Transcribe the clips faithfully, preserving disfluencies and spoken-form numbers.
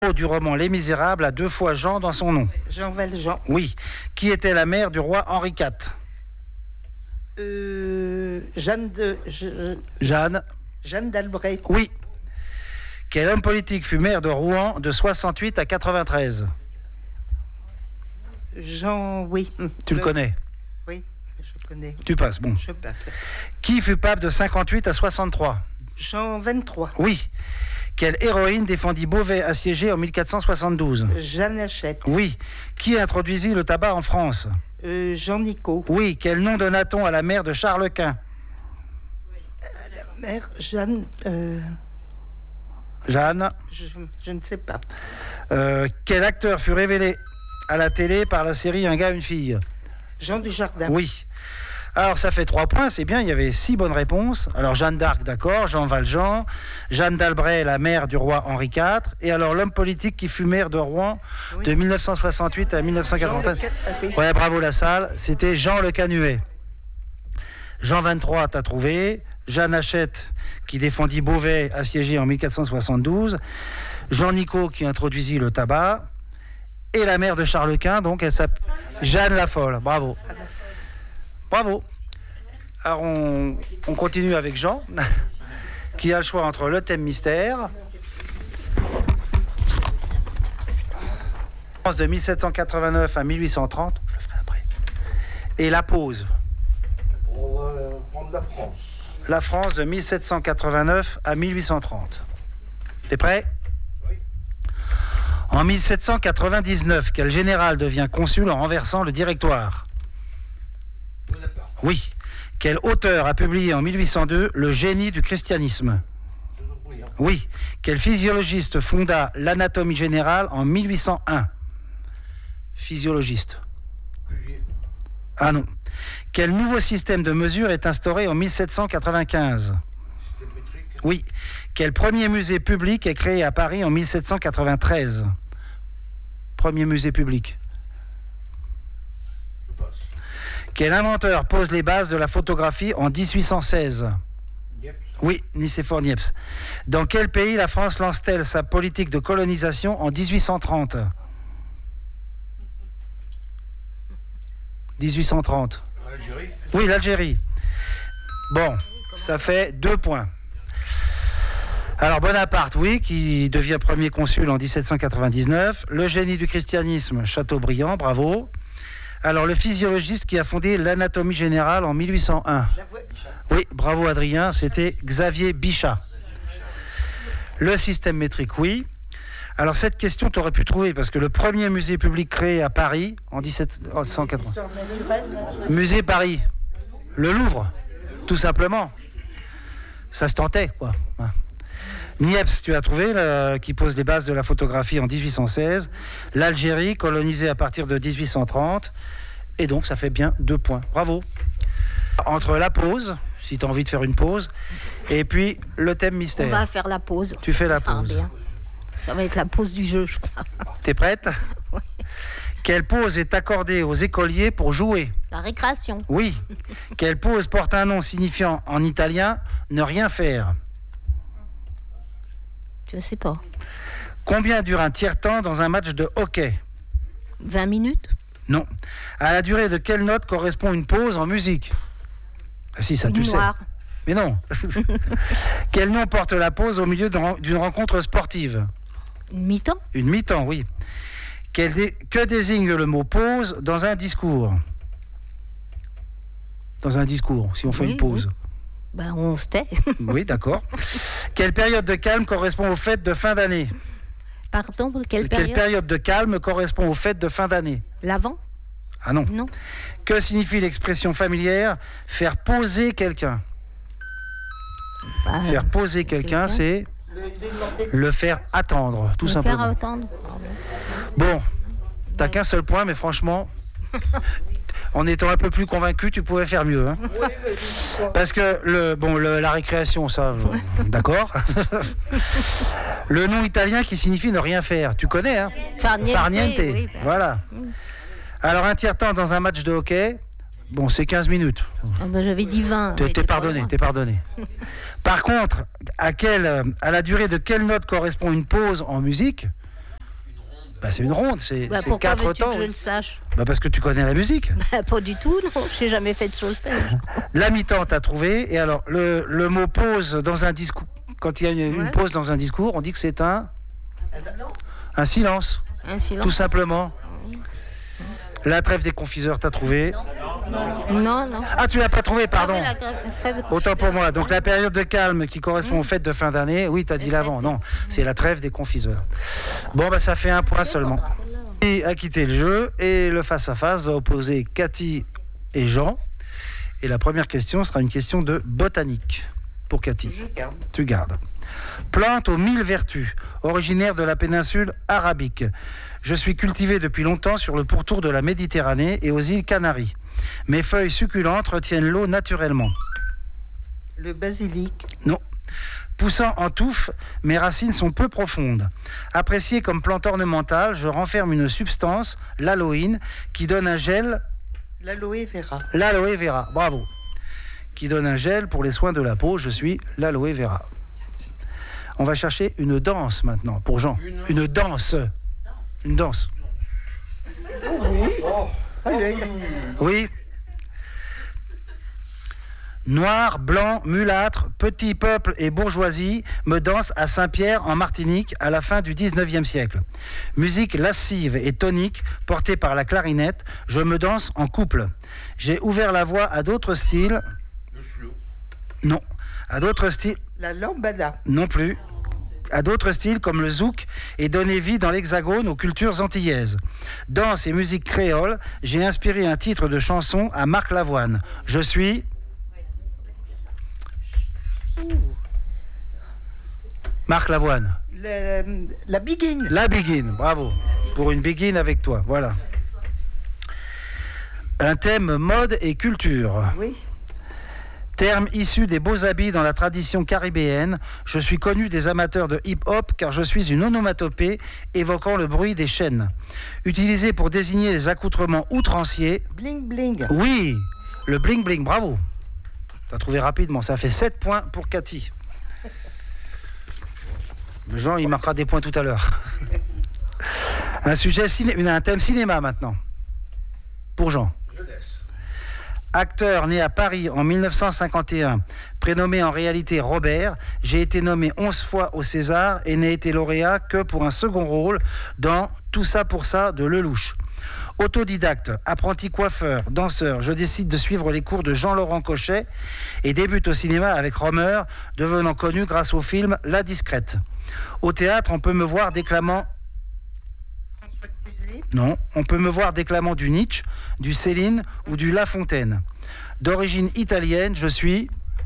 du roman Les Misérables a deux fois Jean dans son nom. Jean Valjean. Oui. Qui était la mère du roi Henri quatre? Euh, Jeanne de... Je, Jeanne. Jeanne d'Albret. Oui. Quel homme politique fut maire de Rouen de soixante-huit à quatre-vingt-treize? Jean... Oui. Tu le euh, connais? Oui, je connais. Tu passes, bon. Je passe. Qui fut pape de cinquante-huit à soixante-trois? Jean vingt-trois. Oui. Quelle héroïne défendit Beauvais assiégé en mille quatre cent soixante-douze? Jeanne Hachette. Oui. Qui introduisit le tabac en France? Euh, Jean Nicot. Oui. Quel nom donna-t-on à la mère de Charles Quint? La mère Jeanne... Euh, Jeanne. je, je ne sais pas. Euh, quel acteur fut révélé à la télé par la série Un gars, une fille? Jean Dujardin. Oui. Alors ça fait trois points, c'est bien, il y avait six bonnes réponses. Alors Jeanne d'Arc, d'accord, Jean Valjean, Jeanne d'Albret, la mère du roi Henri quatre, et alors l'homme politique qui fut maire de Rouen Oui. de mille neuf cent soixante-huit à mille neuf cent quatre-vingt-treize. Jean Le... Ouais, bravo la salle, c'était Jean Le Canuet. Jean vingt-trois, t'as trouvé. Jeanne Hachette, qui défendit Beauvais assiégé en mille quatre cent soixante-douze. Jean Nicot, qui introduisit le tabac. Et la mère de Charles Quint, donc elle s'appelle Jeanne la Folle. Bravo. Bravo. Alors on, on continue avec Jean, qui a le choix entre le thème mystère, France de mille sept cent quatre-vingt-neuf à mille huit cent trente, je le ferai après, et la pause. On va prendre la France. La France de mille sept cent quatre-vingt-neuf à mille huit cent trente. T'es prêt? Oui. En mille sept cent quatre-vingt-dix-neuf, quel général devient consul en renversant le Directoire? Oui. Quel auteur a publié en mille huit cent deux Le génie du christianisme? Oui. Quel physiologiste fonda l'anatomie générale en mille huit cent un? Physiologiste. Ah non. Quel nouveau système de mesure est instauré en mille sept cent quatre-vingt-quinze? Oui. Quel premier musée public est créé à Paris en mille sept cent quatre-vingt-treize? Premier musée public. Quel inventeur pose les bases de la photographie en dix-huit cent seize? Niepce. Oui, Nicéphore Niepce. Dans quel pays la France lance-t-elle sa politique de colonisation en dix-huit cent trente? dix-huit cent trente. Algérie. Oui, l'Algérie. Bon, ça fait deux points. Alors Bonaparte, oui, qui devient premier consul en dix-sept cent quatre-vingt-dix-neuf. Le génie du christianisme, Chateaubriand, bravo. Alors le physiologiste qui a fondé l'anatomie générale en mille huit cent un. Oui, bravo Adrien, c'était Xavier Bichat. Le système métrique, oui. Alors cette question, tu aurais pu trouver, parce que le premier musée public créé à Paris en dix-sept cent quatre-vingts. Musée Paris. Le Louvre, tout simplement. Ça se tentait, quoi. Niepce, tu as trouvé, le, qui pose les bases de la photographie en dix-huit cent seize. L'Algérie, colonisée à partir de dix-huit cent trente. Et donc, ça fait bien deux points. Bravo. Entre la pause, si tu as envie de faire une pause, et puis le thème mystère. On va faire la pause. Tu fais la Ah, pause. bien. Ça va être la pause du jeu, je crois. T'es prête? Oui. Quelle pause est accordée aux écoliers pour jouer? La récréation. Oui. Quelle pause porte un nom signifiant en italien ne rien faire? Je sais pas. Combien dure un tiers-temps dans un match de hockey? vingt minutes? Non. À la durée de quelle note correspond une pause en musique? Ah si, ça Une tu noire. sais. Mais non. Quel nom porte la pause au milieu d'une rencontre sportive? Une mi-temps? Une mi-temps, oui. Quel dé... Que désigne le mot pause dans un discours? Dans un discours, si on fait Oui, une pause. oui. Ben, on se tait. Oui, d'accord. Quelle période de calme correspond aux fêtes de fin d'année? Pardon, quelle période? Quelle période de calme correspond aux fêtes de fin d'année? L'avant? Ah non. Non. Que signifie l'expression familière faire poser quelqu'un? Bah, Faire poser quelqu'un, quelqu'un. c'est le faire attendre, tout me simplement. faire attendre. Pardon. Bon, t'as Ouais. qu'un seul point, mais franchement, en étant un peu plus convaincu, tu pouvais faire mieux. Hein. Parce que le, bon, le, la récréation, ça, je- d'accord. Le nom italien qui signifie ne rien faire, tu connais, hein? Farniente. Farniente, Oui, ben, voilà. Alors un tiers-temps dans un match de hockey, bon, c'est quinze minutes. ah ben, j'avais dit vingt. T'es, mais t'es t'es pas pardonné, loin. t'es pardonné. Par contre, à, quelle, à la durée de quelle note correspond une pause en musique? Bah, c'est une ronde, c'est, Bah, c'est pourquoi quatre veux-tu temps. que je le sache? Bah, parce que tu connais la musique. Bah, pas du tout, non. J'ai jamais fait de solfège. La mi-temps, t'as trouvé. Et alors, le, le mot pause dans un discours, quand il y a une, Ouais. une pause dans un discours, on dit que c'est un, un silence, Un silence. tout simplement. La trêve des confiseurs, t'as trouvé. Non, non. Ah, tu l'as pas trouvé, pardon. Ah oui, la- la trêve- Autant pour moi. Donc la période de calme qui correspond aux fêtes de fin d'année, oui, t'as dit l'avant. Non, c'est la trêve des confiseurs. Bon, bah ça fait un point seulement. Qui a quitté le jeu et le face-à-face va opposer Cathy et Jean. Et la première question sera une question de botanique pour Cathy. Je garde. Tu gardes. Plante aux mille vertus, originaire de la péninsule arabique. Je suis cultivé depuis longtemps sur le pourtour de la Méditerranée et aux îles Canaries. Mes feuilles succulentes retiennent l'eau naturellement. Le basilic. Non. Poussant en touffe, mes racines sont peu profondes. Apprécié comme plante ornementale, je renferme une substance, l'aloïne, qui donne un gel, L'aloe vera. l'aloe vera. Bravo. Qui donne un gel pour les soins de la peau. Je suis l'aloe vera. On va chercher une danse maintenant pour Jean. Une danse. Une danse. Allez. Oui. Noirs, blancs, mulâtres, petits peuples et bourgeoisie me dansent à Saint-Pierre en Martinique à la fin du dix-neuvième siècle. Musique lascive et tonique portée par la clarinette, je me danse en couple. J'ai ouvert la voie à d'autres styles. Le slow. Non. À d'autres styles. La lambada. Non plus. À d'autres styles comme le zouk et donné vie dans l'hexagone aux cultures antillaises. Danse et musique créole, j'ai inspiré un titre de chanson à Marc Lavoine. Je suis... Marc Lavoine. La, la biguine. La Biguine, bravo. Pour une Biguine avec toi, voilà. Un thème mode et culture. Oui. Terme issu des beaux habits dans la tradition caribéenne, je suis connu des amateurs de hip-hop car je suis une onomatopée évoquant le bruit des chaînes. Utilisé pour désigner les accoutrements outranciers. Bling bling. Oui, le bling bling, bravo. T'as trouvé rapidement, ça fait sept points pour Cathy. Jean, il marquera des points tout à l'heure. Un sujet ciné... un thème cinéma maintenant. Pour Jean. Je laisse. Acteur né à Paris en mille neuf cent cinquante et un, prénommé en réalité Robert, j'ai été nommé onze fois au César et n'ai été lauréat que pour un second rôle dans Tout ça pour ça de Lelouch. Autodidacte, apprenti coiffeur, danseur, je décide de suivre les cours de Jean-Laurent Cochet et débute au cinéma avec Romer, devenant connu grâce au film La Discrète. Au théâtre, on peut me voir déclamant... Non, on peut me voir déclamant du Nietzsche, du Céline ou du La Fontaine. D'origine italienne, je suis...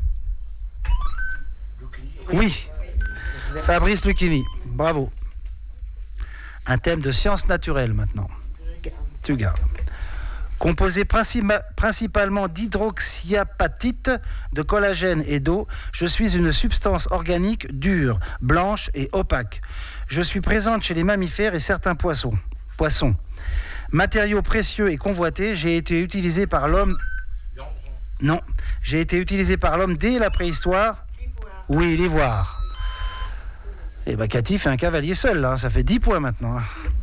Oui, Fabrice Lucchini, bravo. Un thème de sciences naturelles maintenant. Tu gardes. Composé principa- principalement d'hydroxyapatite, de collagène et d'eau, je suis une substance organique dure, blanche et opaque. Je suis présente chez les mammifères et certains poissons. Poissons. Matériau précieux et convoité, j'ai été utilisé par l'homme... Non, j'ai été utilisé par l'homme dès la préhistoire. Oui, l'ivoire. Eh bien, Cathy fait un cavalier seul, là. Ça fait dix points maintenant.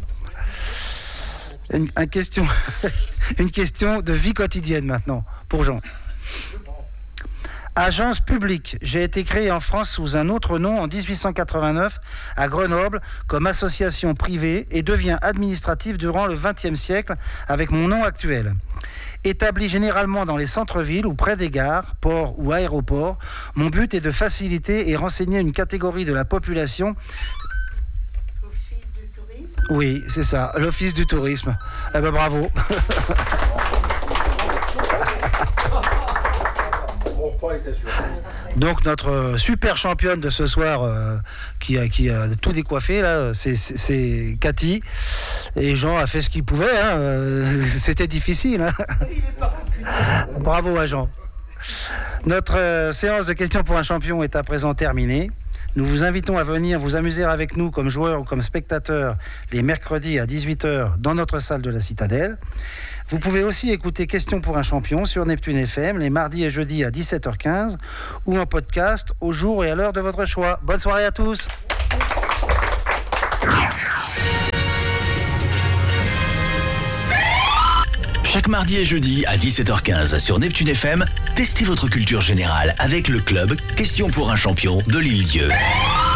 Une, un question, une question de vie quotidienne maintenant, pour Jean. Agence publique. J'ai été créé en France sous un autre nom en dix-huit cent quatre-vingt-neuf à Grenoble comme association privée et devient administrative durant le vingtième siècle avec mon nom actuel. Établi généralement dans les centres-villes ou près des gares, ports ou aéroports, mon but est de faciliter et renseigner une catégorie de la population. Office du tourisme. Oui, c'est ça, l'Office du tourisme. Eh ben bravo. Mon repas était sûr. Donc notre super championne de ce soir euh, qui, a, qui a tout décoiffé, là, c'est, c'est, c'est Cathy. Et Jean a fait ce qu'il pouvait. Hein. Euh, c'était difficile. Hein. Bravo à Jean. Notre euh, séance de questions pour un champion est à présent terminée. Nous vous invitons à venir vous amuser avec nous comme joueur ou comme spectateur les mercredis à dix-huit heures dans notre salle de la Citadelle. Vous pouvez aussi écouter Questions pour un champion sur Neptune F M les mardis et jeudis à dix-sept heures quinze ou en podcast au jour et à l'heure de votre choix. Bonne soirée à tous. Chaque mardi et jeudi à dix-sept heures quinze sur Neptune F M, testez votre culture générale avec le club Question pour un champion de l'île-Dieu.